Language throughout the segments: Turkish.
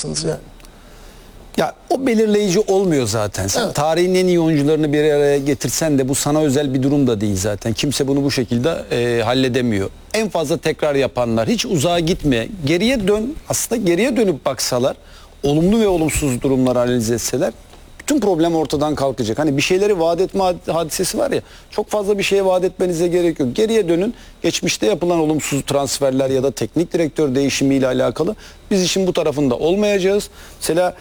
haklısınız yani. Ya o belirleyici olmuyor zaten. Sen tarihin en iyi oyuncularını bir araya getirsen de bu sana özel bir durum da değil zaten. Kimse bunu bu şekilde halledemiyor. En fazla tekrar yapanlar, hiç uzağa gitme. Geriye dön, aslında geriye dönüp baksalar, olumlu ve olumsuz durumları analiz etseler bütün problem ortadan kalkacak. Hani bir şeyleri vaat etme hadisesi var ya, çok fazla bir şeye vaat etmenize gerek yok. Geriye dönün, geçmişte yapılan olumsuz transferler ya da teknik direktör değişimiyle alakalı biz işin bu tarafında olmayacağız. Mesela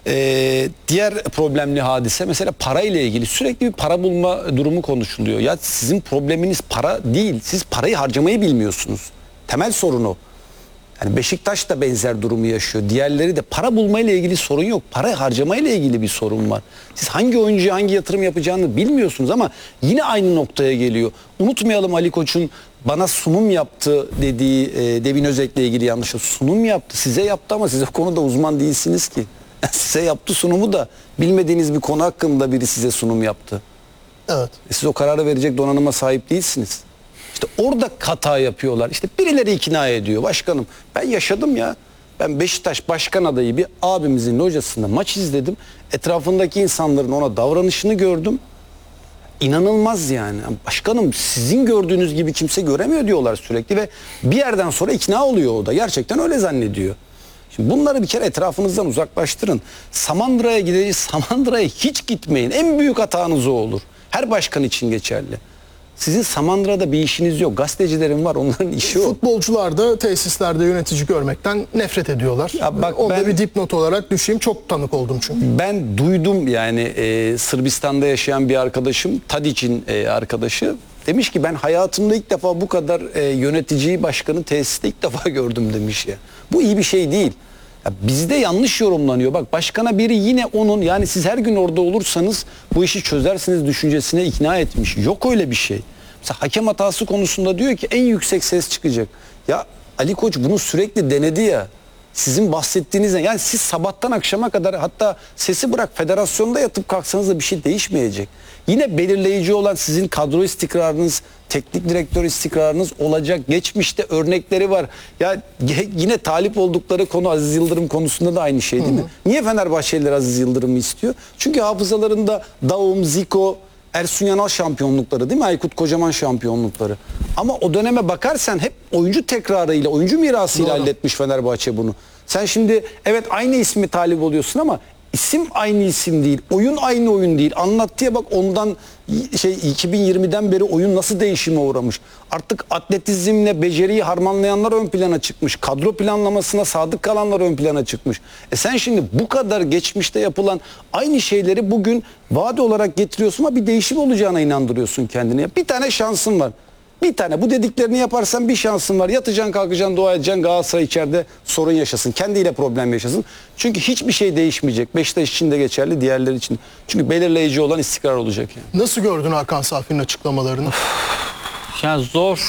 diğer problemli hadise mesela parayla ilgili sürekli bir para bulma durumu konuşuluyor. Ya sizin probleminiz para değil. Siz parayı harcamayı bilmiyorsunuz. Temel sorun o. Yani Beşiktaş da benzer durumu yaşıyor. Diğerleri de para bulmayla ilgili sorun yok. Para harcamayla ilgili bir sorun var. Siz hangi oyuncuya hangi yatırım yapacağını bilmiyorsunuz ama yine aynı noktaya geliyor. Unutmayalım Ali Koç'un bana sunum yaptı dediği Devin Özek'le ilgili yanlış. Sunum yaptı. Size yaptı ama siz o konuda uzman değilsiniz ki. Size yaptı sunumu da bilmediğiniz bir konu hakkında biri size sunum yaptı. Evet. Siz o kararı verecek donanıma sahip değilsiniz. İşte orada hata yapıyorlar. İşte birileri ikna ediyor. Başkanım ben yaşadım ya. Ben Beşiktaş başkan adayı bir abimizin locasında maç izledim. Etrafındaki insanların ona davranışını gördüm. İnanılmaz yani. Başkanım sizin gördüğünüz gibi kimse göremiyor diyorlar sürekli ve bir yerden sonra ikna oluyor o da. Gerçekten öyle zannediyor. Şimdi bunları bir kere etrafınızdan uzaklaştırın. Samandıra'ya gideceğiz. Samandıra'ya hiç gitmeyin. En büyük hatanız o olur. Her başkan için geçerli. Sizin Samandıra'da bir işiniz yok. Gazetecilerin var, onların işi o. Futbolcular da tesislerde yönetici görmekten nefret ediyorlar. Ya bak onda bir dipnot olarak düşeyim. Çok tanık oldum çünkü. Ben duydum yani Sırbistan'da yaşayan bir arkadaşım, Tadić'in arkadaşı. Demiş ki ben hayatımda ilk defa bu kadar yöneticiyi, başkanı tesiste ilk defa gördüm demiş ya. Bu iyi bir şey değil. Ya bizde yanlış yorumlanıyor. Bak başkana biri yine onun, yani siz her gün orada olursanız bu işi çözersiniz düşüncesine ikna etmiş. Yok öyle bir şey. Mesela hakem hatası konusunda diyor ki en yüksek ses çıkacak. Ya Ali Koç bunu sürekli denedi ya. Sizin bahsettiğinizden, yani siz sabahtan akşama kadar, hatta sesi bırak federasyonda yatıp kalksanız da bir şey değişmeyecek. Yine belirleyici olan sizin kadro istikrarınız, teknik direktör istikrarınız olacak. Geçmişte örnekleri var. Ya yine talip oldukları konu Aziz Yıldırım konusunda da aynı şey değil mi? Niye Fenerbahçeliler Aziz Yıldırım'ı istiyor? Çünkü hafızalarında Daum, Zico, Ersun Yanal şampiyonlukları değil mi? Aykut Kocaman şampiyonlukları. Ama o döneme bakarsan hep oyuncu tekrarıyla, oyuncu mirasıyla halletmiş Fenerbahçe bunu. Sen şimdi evet aynı ismi talip oluyorsun ama isim aynı isim değil. Oyun aynı oyun değil. Anlattıya bak, ondan 2020'den beri oyun nasıl değişime uğramış. Artık atletizmle beceriyi harmanlayanlar ön plana çıkmış. Kadro planlamasına sadık kalanlar ön plana çıkmış. Sen şimdi bu kadar geçmişte yapılan aynı şeyleri bugün vaat olarak getiriyorsun ama bir değişim olacağına inandırıyorsun kendine. Bir tane şansın var. Bir tane bu dediklerini yaparsan bir şansın var. Yatacaksın, kalkacaksın, dua edeceksin, Galatasaray içeride sorun yaşasın. Kendiyle problem yaşasın. Çünkü hiçbir şey değişmeyecek. Beşiktaş için de geçerli, diğerleri için. Çünkü belirleyici olan istikrar olacak yani. Nasıl gördün Hakan Safi'nin açıklamalarını? Yani zor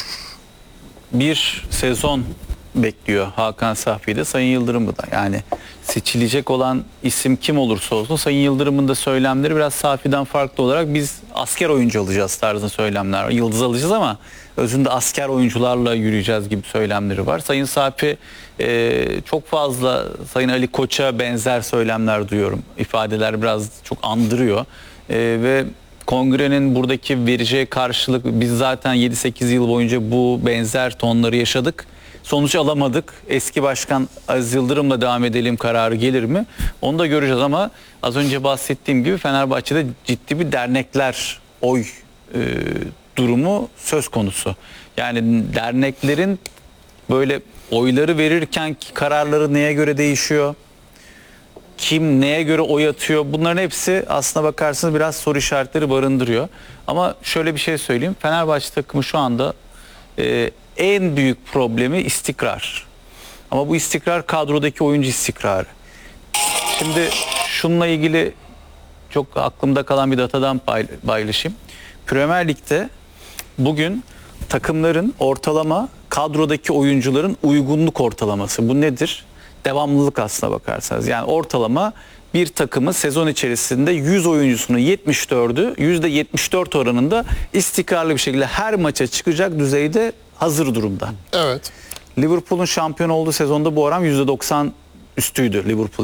bir sezon bekliyor Hakan Safi'de, Sayın Yıldırım'ı da. Yani seçilecek olan isim kim olursa olsun Sayın Yıldırım'ın da söylemleri biraz Safi'den farklı olarak biz asker oyuncu alacağız tarzında söylemler var. Yıldız alacağız ama özünde asker oyuncularla yürüyeceğiz gibi söylemleri var. Sayın Safi çok fazla Sayın Ali Koç'a benzer söylemler duyuyorum. İfadeler biraz çok andırıyor ve kongrenin buradaki vereceği karşılık, biz zaten 7-8 yıl boyunca bu benzer tonları yaşadık. Sonuç alamadık. Eski başkan Aziz Yıldırım'la devam edelim kararı gelir mi? Onu da göreceğiz ama az önce bahsettiğim gibi Fenerbahçe'de ciddi bir dernekler oy durumu söz konusu. Yani derneklerin böyle oyları verirken kararları neye göre değişiyor? Kim neye göre oy atıyor? Bunların hepsi aslına bakarsanız biraz soru işaretleri barındırıyor. Ama şöyle bir şey söyleyeyim. Fenerbahçe takımı şu anda en büyük problemi istikrar. Ama bu istikrar kadrodaki oyuncu istikrarı. Şimdi şununla ilgili çok aklımda kalan bir datadan paylaşayım. Premier Lig'de bugün takımların ortalama kadrodaki oyuncuların uygunluk ortalaması. Bu nedir? Devamlılık aslına bakarsanız. Yani ortalama bir takımı sezon içerisinde 100 oyuncusunun 74'ü %74 oranında istikrarlı bir şekilde her maça çıkacak düzeyde hazır durumda. Evet. Liverpool'un şampiyon olduğu sezonda bu oran %90 üstüydü Liverpool